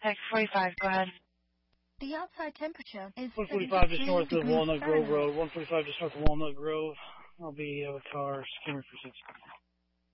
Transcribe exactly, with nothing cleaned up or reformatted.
Tech forty-five, go ahead. The outside temperature is one forty-five just north of degrees Walnut Grove Fahrenheit. Road. one forty-five just north of Walnut Grove. I'll be uh, with car, Skimmer for six.